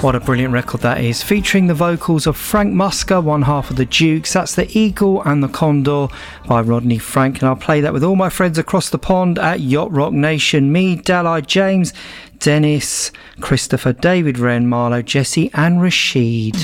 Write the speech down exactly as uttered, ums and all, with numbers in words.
What a brilliant record that is, featuring the vocals of Frank Musker, one half of the Dukes. That's The Eagle and the Condor by Rodney Frank, and I'll play that with all my friends across the pond at Yacht Rock Nation. Me, Dalai, James, Dennis, Christopher, David, Wren, Marlo, Jesse and Rashid.